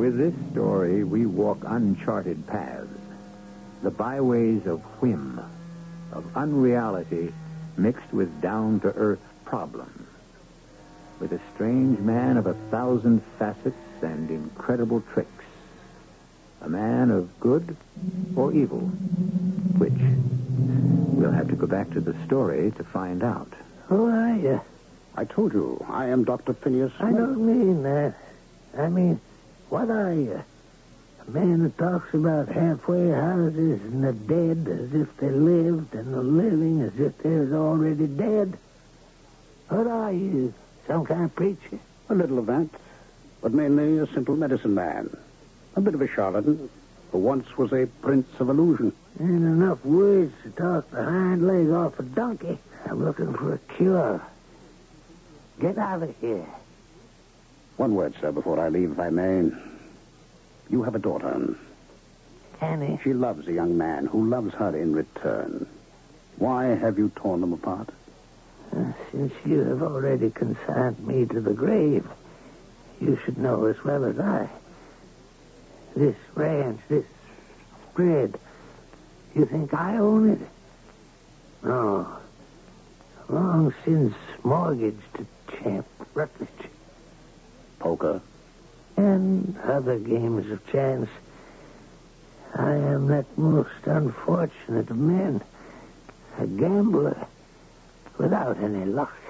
With this story, we walk uncharted paths, the byways of whim, of unreality mixed with down-to-earth problems. With a strange man of 1,000 facets and incredible tricks. A man of good or evil, which we'll have to go back to the story to find out. Who are you? I told you, I am Dr. Phineas. I don't mean that. I mean, what are you? A man that talks about halfway houses and the dead as if they lived and the living as if they was already dead? What are you? Some kind of preacher? A little of that, but mainly a simple medicine man. A bit of a charlatan, who once was a prince of illusion. Ain't enough words to talk the hind leg off a donkey. I'm looking for a cure. Get out of here. One word, sir, before I leave, if I may. You have a daughter. Annie. She loves a young man who loves her in return. Why have you torn them apart? Since you have already consigned me to the grave, you should know as well as I. This ranch, this spread, you think I own it? No. Long since mortgaged to Champ Rutledge. Poker? And other games of chance. I am that most unfortunate of men. A gambler without any luck.